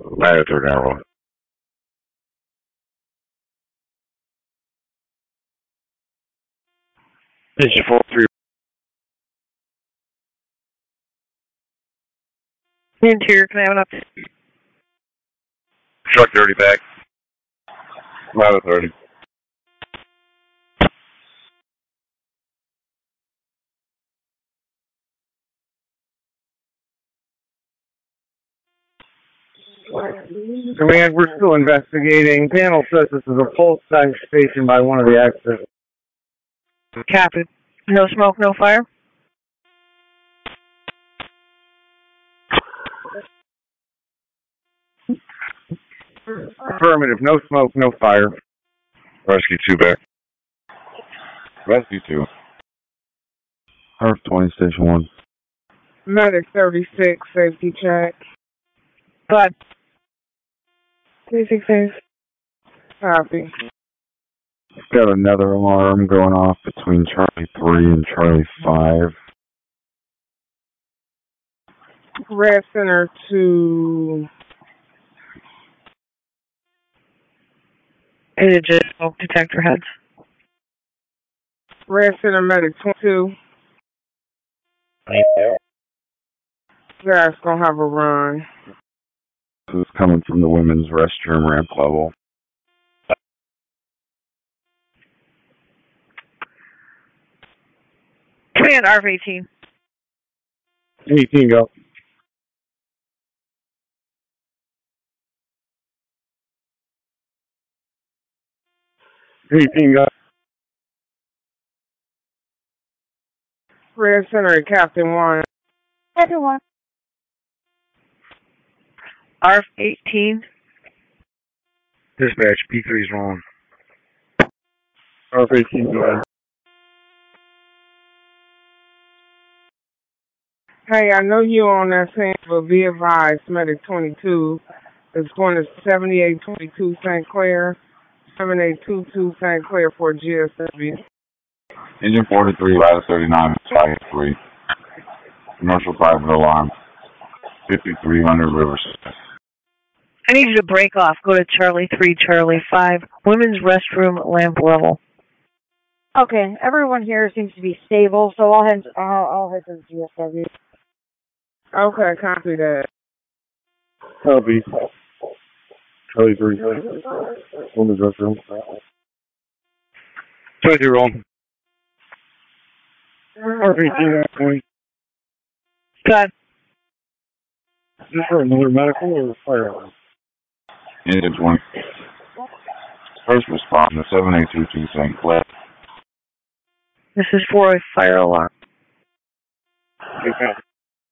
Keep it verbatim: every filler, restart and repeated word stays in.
Ladder third arrow. This is four three. Interior, can I have an update? Truck thirty back. Ladder thirty. Command, we're still investigating. Panel says this is a pulse tank station by one of the exits. Captain. No smoke, no fire? Affirmative. No smoke, no fire. Rescue two back. Rescue two. Earth twenty, station one. Medic thirty-six, safety check. But. thirty-six, copy. Got another alarm going off between Charlie three and Charlie five. Red Center to... Images, smoke detector heads. Red Center Medic twenty-two. Guys gonna have a run. This is coming from the women's restroom ramp level. Command, R F eighteen. eighteen, go. eighteen, go. Red Center to Captain one. Captain one. R F eighteen. Dispatch, P three's wrong. R F eighteen, go ahead. Hey, I know you on that scene, but be advised, Medic twenty-two is going to seventy-eight twenty-two Saint Clair, seventy-eight twenty-two Saint Clair for G S W. Engine forty-three, ladder thirty-nine, Fire three. Commercial private alarm. fifty-three hundred Riverside. I need you to break off. Go to Charlie three, Charlie five. Women's restroom lamp level. Okay, everyone here seems to be stable, so I'll head, I'll, I'll head to the G S W. Okay, copy that. Copy. Charlie three. Women's restroom. twenty-two, wrong. R F eighteen, twenty. Got. Is this for another medical or fire alarm? Engine twenty. First responder, seven eight two two Saint Clair. This is for a fire alarm. Okay.